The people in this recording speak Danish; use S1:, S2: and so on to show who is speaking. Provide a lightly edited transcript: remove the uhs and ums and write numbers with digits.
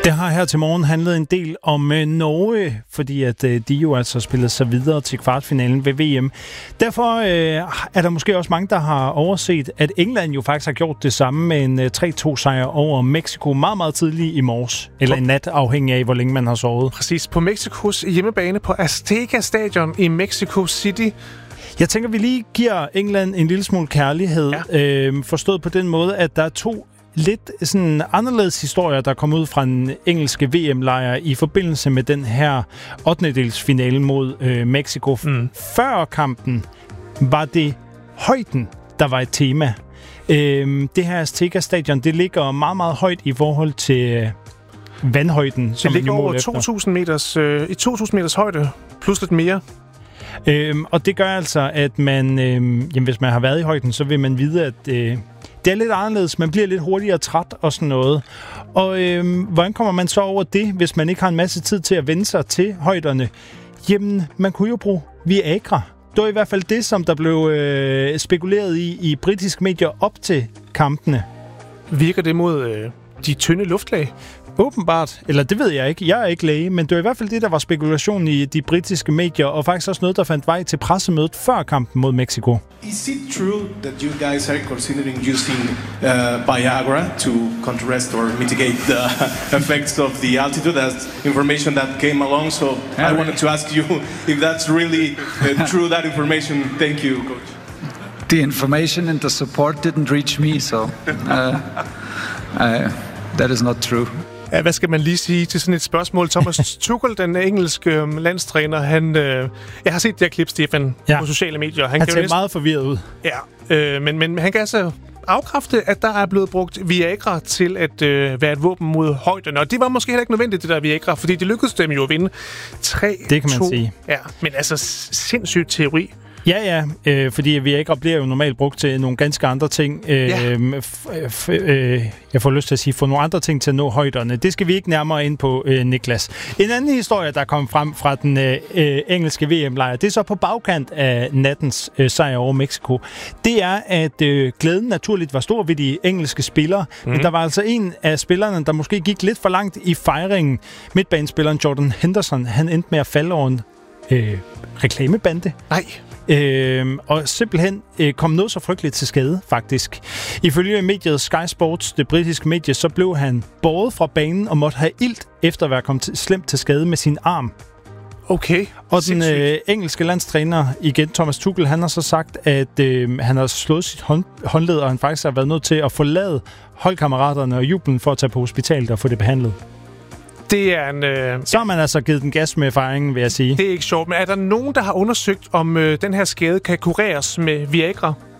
S1: Det har her til morgen handlet en del om Norge, fordi at de jo altså spillede sig videre til kvartfinalen ved VM. Derfor er der måske også mange, der har overset, at England jo faktisk har gjort det samme med en 3-2-sejr over Mexico meget, meget tidligt i morges. Eller i nat, afhængig af, hvor længe man har sovet.
S2: Præcis, på Mexicos hjemmebane på Azteca Stadion i Mexico City.
S1: Jeg tænker, vi lige giver England en lille smule kærlighed. Ja. Forstået på den måde, at der er to lidt sådan anderledes historier, der kom ud fra en engelske VM-lejr i forbindelse med den her 8-delsfinale mod Mexico. Før kampen var det højden, der var et tema. Det her Azteca Stadion, det ligger meget, meget højt i forhold til vandhøjden.
S2: Det ligger over 2.000 meters, i 2.000 meters højde, plus lidt mere.
S1: Og det gør altså, at man, hvis man har været i højden, så vil man vide, at det er lidt anderledes. Man bliver lidt hurtigere træt og sådan noget. Og hvordan kommer man så over det, hvis man ikke har en masse tid til at vende sig til højderne? Jamen, man kunne jo bruge Viagra. Det var i hvert fald det, som der blev spekuleret i britiske medier op til kampene.
S2: Virker det mod de tynde luftlag?
S1: Åbenbart, eller det ved jeg ikke. Jeg er ikke læge, men det var i hvert fald det, der var spekulation i de britiske medier, og faktisk også noget, der fandt vej til pressemødet før kampen mod Mexico.
S3: Is it true that you guys are considering using Viagra to contrast or mitigate the effects of the altitude? That's information that came along, so I wanted to ask you if that's really true, that information. Thank you, Coach.
S4: The information and the support didn't reach me, so that is not true.
S2: Ja, hvad skal man lige sige til sådan et spørgsmål? Thomas Tuchel, den engelske landstræner, jeg har set det her klip, Stefan, på sociale medier.
S1: Han ser meget forvirret ud.
S2: Ja, men han kan altså afkræfte, at der er blevet brugt Viagra til at være et våben mod højden. Og det var måske heller ikke nødvendigt, det der Viagra, fordi det lykkedes dem jo at vinde 3-2.
S1: Det kan man sige.
S2: Ja, men altså sindssyg teori.
S1: Ja, fordi Viagra bliver jo normalt brugt til nogle ganske andre ting. Jeg får lyst til at sige, få nogle andre ting til at nå højderne. Det skal vi ikke nærmere ind på, Niklas. En anden historie, der kom frem fra den engelske VM-lejr, det er så på bagkant af nattens sejr over Mexico. Det er, at glæden naturligt var stor ved de engelske spillere, men der var altså en af spillerne, der måske gik lidt for langt i fejringen. Midtbanespilleren Jordan Henderson, han endte med at falde over en reklamebande.
S2: Nej.
S1: Og simpelthen kom noget så frygteligt til skade, faktisk. Ifølge mediet Sky Sports, det britiske medie, så blev han båret fra banen og måtte have ilt efter at være kommet slemt til skade med sin arm.
S2: Okay.
S1: Og den engelske landstræner, igen Thomas Tuchel, han har så sagt, at han har slået sit håndled, og han faktisk har været nødt til at forlade holdkammeraterne og jublen for at tage på hospitalet og få det behandlet.
S2: Det er en...
S1: Så har man altså givet den gas med fejringen, vil jeg sige.
S2: Det er ikke sjovt, men er der nogen, der har undersøgt, om den her skade kan kureres med Viagra?